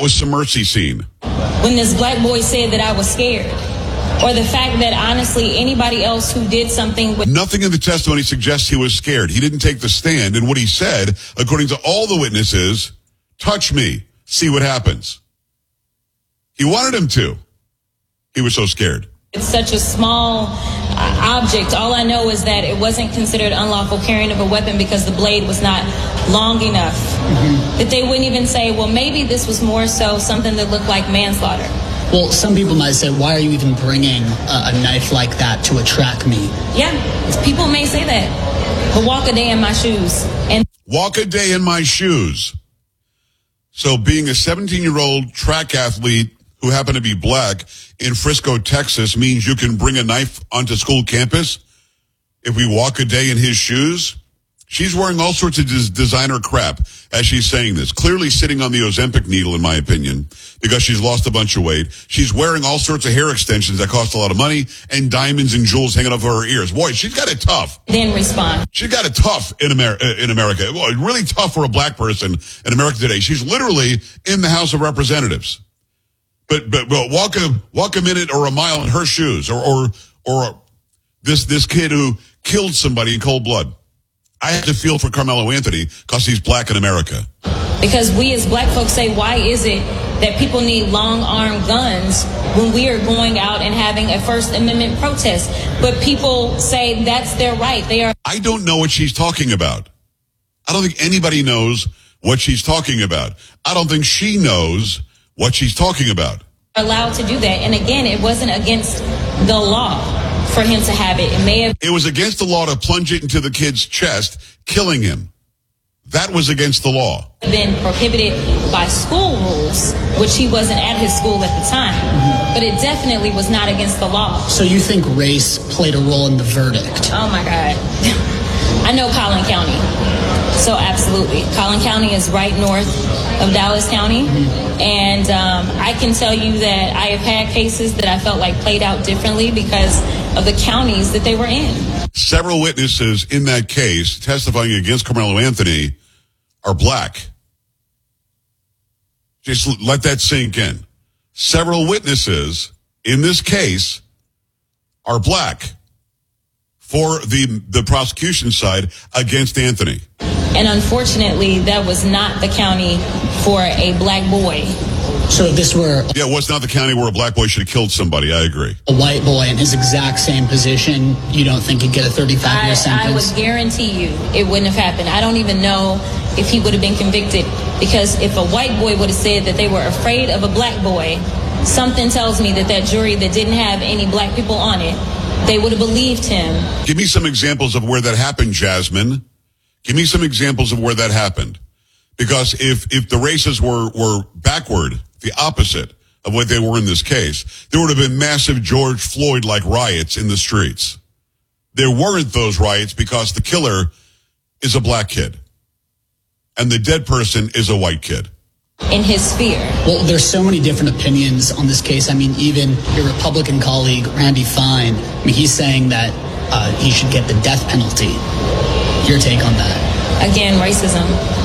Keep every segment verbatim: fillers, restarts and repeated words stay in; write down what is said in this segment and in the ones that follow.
That was some mercy scene. When this black boy said that I was scared, or the fact that honestly anybody else who did something with Nothing in the testimony suggests he was scared. He didn't take the stand, and what he said, according to all the witnesses, touch me, see what happens. He wanted him to. He was so scared. It's such a small uh, object. All I know is that it wasn't considered unlawful carrying of a weapon because the blade was not long enough. Mm-hmm. That they wouldn't even say, well, maybe this was more so something that looked like manslaughter. Well, some people might say, why are you even bringing a, a knife like that to a track meet? Yeah, people may say that. But walk a day in my shoes. And walk a day in my shoes. So being a seventeen-year-old track athlete who happened to be black in Frisco, Texas, means you can bring a knife onto school campus if we walk a day in his shoes? She's wearing all sorts of des- designer crap as she's saying this. Clearly sitting on the Ozempic needle, in my opinion, because she's lost a bunch of weight. She's wearing all sorts of hair extensions that cost a lot of money and diamonds and jewels hanging off her ears. Boy, she's got it tough. Then respond. She got it tough in, Amer- in America. Boy, really tough for a black person in America today. She's literally in the House of Representatives. But but well, walk a walk a minute or a mile in her shoes, or or or this this kid who killed somebody in cold blood. I have to feel for Carmelo Anthony because he's black in America. Because we as black folks say, why is it that people need long-armed guns when we are going out and having a First Amendment protest? But people say that's their right. They are. I don't know what she's talking about. I don't think anybody knows what she's talking about. I don't think she knows what she's talking about. Allowed to do that. And again, it wasn't against the law for him to have it. It may have. It was against the law to plunge it into the kid's chest, killing him. That was against the law. Been prohibited by school rules, which he wasn't at his school at the time. Mm-hmm. But it definitely was not against the law. So you think race played a role in the verdict? Oh my God. I know Collin County. So absolutely. Collin County is right north of Dallas County. Mm-hmm. And um, I can tell you that I have had cases that I felt like played out differently because of the counties that they were in. Several witnesses in that case testifying against Carmelo Anthony are black. Just let that sink in. Several witnesses in this case are black for the the prosecution side against Anthony. And unfortunately, that was not the county for a black boy. So if this were... Yeah, it was not the county where a black boy should have killed somebody. I agree. A white boy in his exact same position, you don't think he'd get a thirty-five year sentence? I would guarantee you it wouldn't have happened. I don't even know if he would have been convicted, because if a white boy would have said that they were afraid of a black boy, something tells me that that jury that didn't have any black people on it, they would have believed him. Give me some examples of where that happened, Jasmine. Give me some examples of where that happened. Because if, if the races were, were backward, the opposite of what they were in this case, there would have been massive George Floyd-like riots in the streets. There weren't those riots because the killer is a black kid. And the dead person is a white kid. In his sphere. Well, there's so many different opinions on this case. I mean, even your Republican colleague, Randy Fine, I mean, he's saying that uh, he should get the death penalty. Your take on that? Again, racism.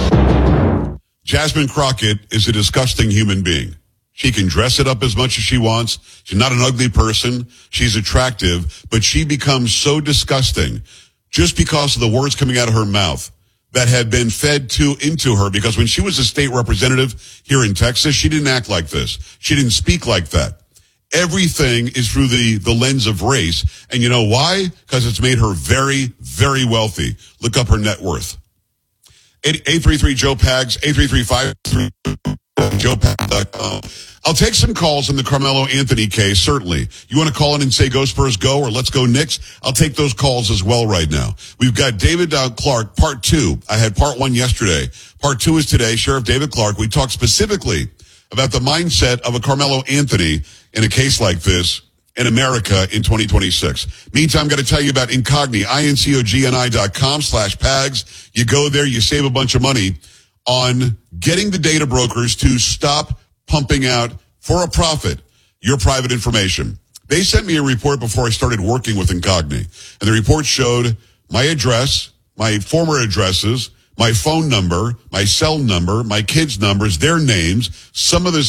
Jasmine Crockett is a disgusting human being. She can dress it up as much as she wants. She's not an ugly person. She's attractive, but she becomes so disgusting just because of the words coming out of her mouth that had been fed to into her, because when she was a state representative here in Texas, she didn't act like this. She didn't speak like that. Everything is through the, the lens of race. And you know why? Because it's made her very, very wealthy. Look up her net worth. eight three three, Joe Pags, eight three three, five three, joe pags dot com. I'll take some calls in the Carmelo Anthony case, certainly. You want to call in and say, go Spurs, go, or let's go Knicks? I'll take those calls as well right now. We've got David uh, Clark, part two. I had part one yesterday. Part two is today. Sheriff David Clark. We talked specifically about the mindset of a Carmelo Anthony in a case like this in America in twenty twenty-six. Meantime, I'm going to tell you about Incogni, I-N-C-O-G-N-I dot com slash Pags. You go there, you save a bunch of money on getting the data brokers to stop pumping out for a profit your private information. They sent me a report before I started working with Incogni, and the report showed my address, my former addresses, my phone number, my cell number, my kids' numbers, their names, some of the